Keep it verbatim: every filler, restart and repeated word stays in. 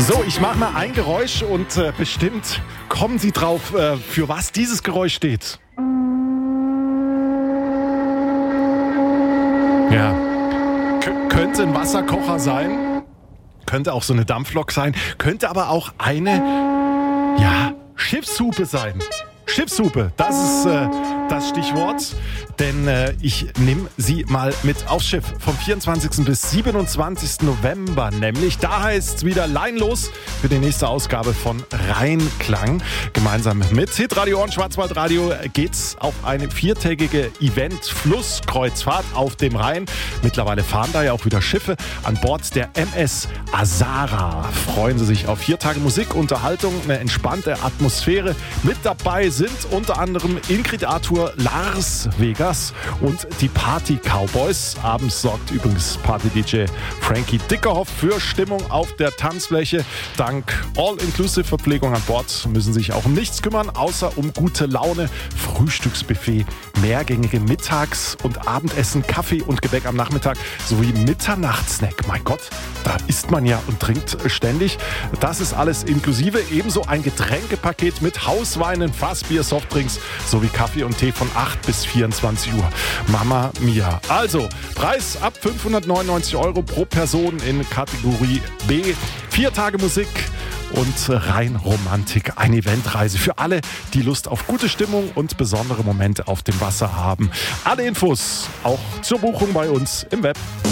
So, ich mache mal ein Geräusch und äh, bestimmt kommen Sie drauf, äh, für was dieses Geräusch steht. Ja, K- könnte ein Wasserkocher sein, könnte auch so eine Dampflok sein, könnte aber auch eine, ja, Schiffshupe sein. Schiffshupe, das ist äh, das Stichwort, denn äh, ich nehme Sie mal mit aufs Schiff vom vierundzwanzigsten bis siebenundzwanzigsten November, nämlich da heißt es wieder Leinlos für die nächste Ausgabe von Rheinklang. Gemeinsam mit Hitradio und Schwarzwaldradio geht's auf eine viertägige Event-Flusskreuzfahrt auf dem Rhein. Mittlerweile fahren da ja auch wieder Schiffe an Bord der M S Azara. Freuen Sie sich auf vier Tage Musik, Unterhaltung, eine entspannte Atmosphäre. Mit dabei sind unter anderem Ingrid Arthur, Lars Vegas und die Party Cowboys. Abends sorgt übrigens Party-D J Frankie Dickerhoff für Stimmung auf der Tanzfläche. Dank All-Inclusive-Verpflegung an Bord müssen sich auch um nichts kümmern, außer um gute Laune, Frühstücksbuffet, mehrgängige Mittags- und Abendessen, Kaffee und Gebäck am Nachmittag sowie Mitternachtssnack. Mein Gott, da isst man ja und trinkt ständig. Das ist alles inklusive. Ebenso ein Getränkepaket mit Hausweinen, Fassbier, Softdrinks sowie Kaffee und Tee von acht bis vierundzwanzig Uhr. Mama mia. Also, Preis ab fünfhundertneunundneunzig Euro pro Person in Kategorie B. Vier Tage Musik und rein Romantik. Eine Eventreise für alle, die Lust auf gute Stimmung und besondere Momente auf dem Wasser haben. Alle Infos auch zur Buchung bei uns im Web.